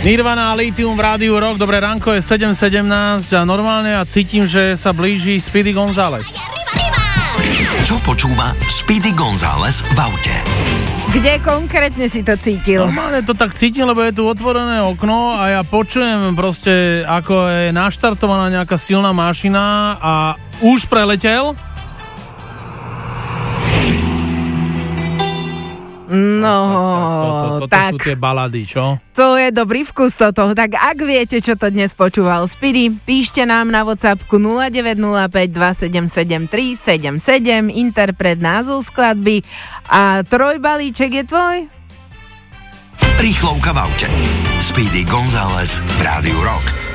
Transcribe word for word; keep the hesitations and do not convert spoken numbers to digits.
Nirvana a Lithium v Rádiu Rock. Dobré ránko, je sedem sedemnásť a normálne ja cítim, že sa blíži Speedy González. Čo počúva Speedy González v aute? Kde konkrétne si to cítil? Normálne to tak cítim, lebo je tu otvorené okno a ja počujem proste, ako je naštartovaná nejaká silná mašina a už preletel. No, toto, toto, toto tak. sú tie balady, čo? To je dobrý vkus toto. Tak ak viete, čo to dnes počúval Speedy, píšte nám na WhatsAppku nula deväť nula päť dva sedem sedem tri sedem sedem, interpret, názov skladby a trojbalíček je tvoj? Rýchlovka v aute. Speedy González v Rádiu Rock.